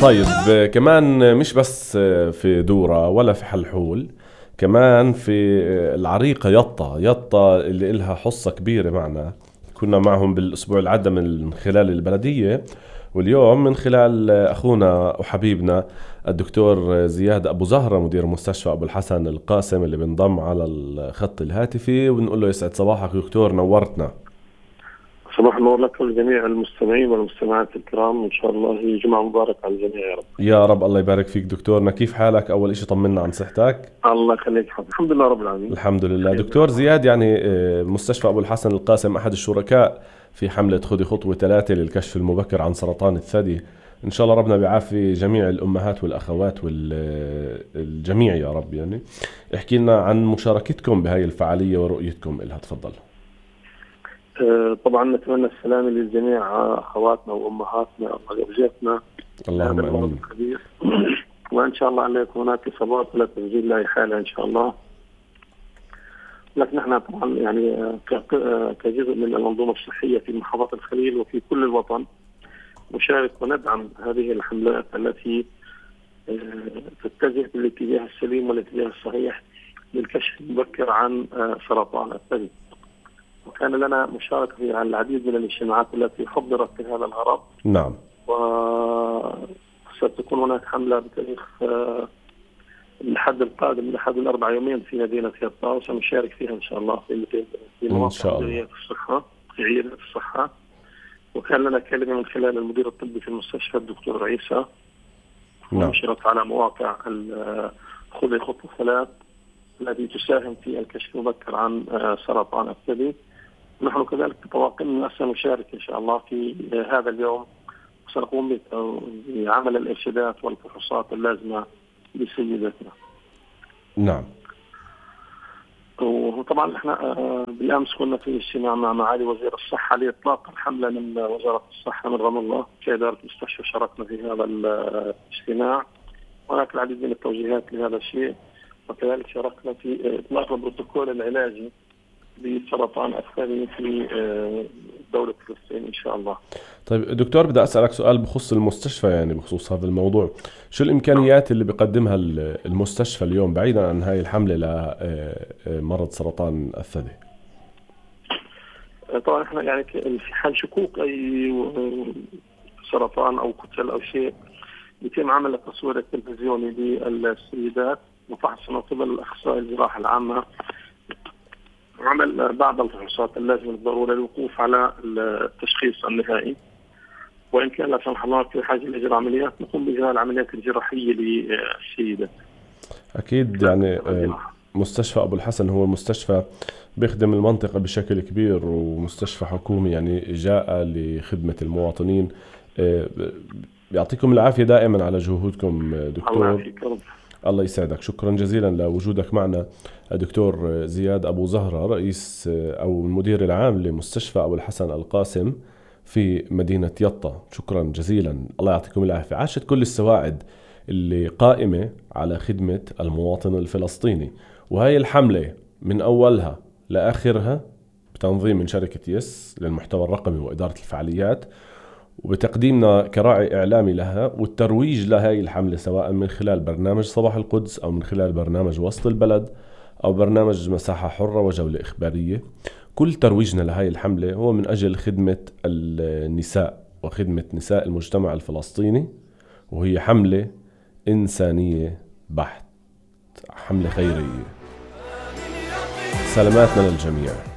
طيب كمان مش بس في دورة ولا في حلحول، كمان في العريقة يطا اللي إلها حصة كبيرة معنا. كنا معهم بالأسبوع العادة من خلال البلدية، واليوم من خلال أخونا وحبيبنا الدكتور زياد أبو زهرة مدير مستشفى أبو الحسن القاسم اللي بنضم على الخط الهاتفي، ونقول له يسعد صباحك دكتور، نورتنا. صباح النور لك ولجميع المستمعين والمستمعات الكرام، إن شاء الله هي جمعة مباركة على الجميع يا رب. يا رب، الله يبارك فيك دكتورنا. كيف حالك؟ أول إشي طمنا عن صحتك. الله يخليك. الحمد لله رب العالمين. الحمد لله. دكتور زياد، يعني مستشفى أبو الحسن القاسم أحد الشركاء في حملة خذي خطوة 3 للكشف المبكر عن سرطان الثدي. إن شاء الله ربنا بيعافي جميع الأمهات والأخوات والجميع يا رب. يعني احكي لنا عن مشاركتكم بهاي الفعالية ورؤيتكم إلها، تفضل. طبعا نتمنى السلامة للجميع، أخواتنا وأمهاتنا وزوجاتنا. اللهم آمين. وإن شاء الله أن يكون هناك إصابات ولا تسجيل لا حالة إن شاء الله. لكن نحن طبعا يعني كجزء من المنظومة الصحية في محافظة الخليل وفي كل الوطن نشارك وندعم هذه الحملات التي تتجه بالاتجاه السليم والاتجاه الصحيح للكشف المبكر عن سرطان الثدي. وكان لنا مشاركة في العديد من الاجتماعات التي حضرت في هذا الغرض. نعم. وستكون هناك حملة بتاريخ الحد القادم، لحد الأربع يومين في مدينة يطا، وسنشارك فيها إن شاء الله في مواقع عيادة الصحة، في عيادة الصحة. وكان لنا كلمة من خلال المدير الطبي في المستشفى الدكتور عيسى. نعم. ونشرت على مواقع خذي خطوة 3 التي تساهم في الكشف المبكر عن سرطان الثدي. نحن كذلك متوقعين أن سنشارك إن شاء الله في هذا اليوم، وسنقوم بعمل الإرشادات والفحوصات اللازمة لسيدتنا. نعم. وطبعا احنا بالامس كنا في اجتماع مع معالي وزير الصحه لاطلاق الحمله من وزاره الصحه من رام الله. كاداره المستشفى شاركنا في هذا الاجتماع، وهناك العديد من التوجيهات لهذا الشيء. وكذلك شاركنا في اطلاق البروتوكول العلاجي لسرطان الثدي في دولة فلسطين إن شاء الله. طيب دكتور، بدي أسألك سؤال بخص المستشفى، يعني بخصوص هذا الموضوع. شو الإمكانيات اللي بيقدمها المستشفى اليوم بعيدا عن هاي الحملة لمرض سرطان الثدي؟ طبعا احنا يعني في حال شكوك أي سرطان أو كتل أو شيء، يتم عمل التصوير التلفزيوني للسيدات وفحص من قبل الأخصائي الجراحة العامة، عمل بعض الفحوصات اللازمة بالضرورة للوقوف على التشخيص النهائي. وإن كان لا سمح الله في حاجة لإجراء عمليات، نقوم بإجراء العمليات الجراحية للسيدة. أكيد. يعني مستشفى أبو الحسن هو مستشفى بيخدم المنطقة بشكل كبير، ومستشفى حكومي يعني جاء لخدمة المواطنين. يعطيكم العافية دائما على جهودكم دكتور. الله يسعدك. شكرا جزيلا لوجودك معنا الدكتور زياد أبو زهرة، رئيس أو المدير العام لمستشفى أبو الحسن القاسم في مدينة يطا. شكرا جزيلا، الله يعطيكم العافية. عاشت كل السواعد اللي قائمة على خدمة المواطن الفلسطيني، وهي الحملة من أولها لآخرها بتنظيم من شركة يس للمحتوى الرقمي وإدارة الفعاليات، وبتقديمنا كراعي إعلامي لها والترويج لهاي الحملة، سواء من خلال برنامج صباح القدس أو من خلال برنامج وسط البلد أو برنامج مساحة حرة وجولة إخبارية. كل ترويجنا لهاي الحملة هو من أجل خدمة النساء وخدمة نساء المجتمع الفلسطيني، وهي حملة إنسانية بحت، حملة خيرية. سلاماتنا للجميع.